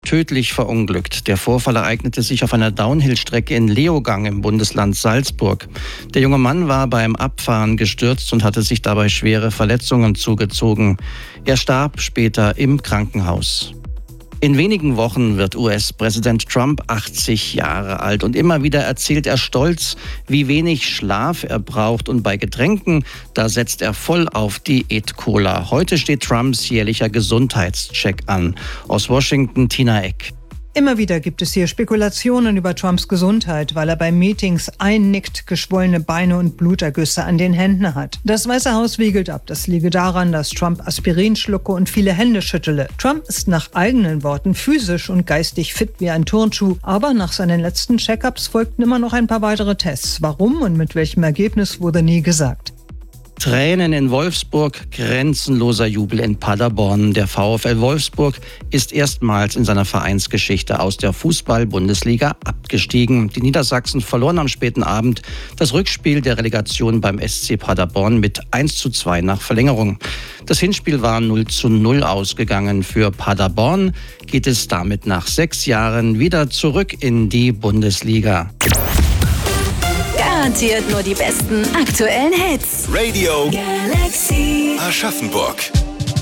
tödlich verunglückt. Der Vorfall ereignete sich auf einer Downhill-Strecke in Leogang im Bundesland Salzburg. Der junge Mann war beim Abfahren gestürzt und hatte sich dabei schwere Verletzungen zugezogen. Er starb später im Krankenhaus. In wenigen Wochen wird US-Präsident Trump 80 Jahre alt und immer wieder erzählt er stolz, wie wenig Schlaf er braucht, und bei Getränken, da setzt er voll auf Diät-Cola. Heute steht Trumps jährlicher Gesundheitscheck an. Aus Washington, Tina Eck. Immer wieder gibt es hier Spekulationen über Trumps Gesundheit, weil er bei Meetings einnickt, geschwollene Beine und Blutergüsse an den Händen hat. Das Weiße Haus wiegelt ab, das liege daran, dass Trump Aspirin schlucke und viele Hände schüttele. Trump ist nach eigenen Worten physisch und geistig fit wie ein Turnschuh, aber nach seinen letzten Check-ups folgten immer noch ein paar weitere Tests. Warum und mit welchem Ergebnis wurde nie gesagt. Tränen in Wolfsburg, grenzenloser Jubel in Paderborn. Der VfL Wolfsburg ist erstmals in seiner Vereinsgeschichte aus der Fußball-Bundesliga abgestiegen. Die Niedersachsen verloren am späten Abend das Rückspiel der Relegation beim SC Paderborn mit 1:2 nach Verlängerung. Das Hinspiel war 0:0 ausgegangen. Für Paderborn geht es damit nach 6 Jahren wieder zurück in die Bundesliga. Garantiert nur die besten aktuellen Hits. Radio Galaxy Aschaffenburg.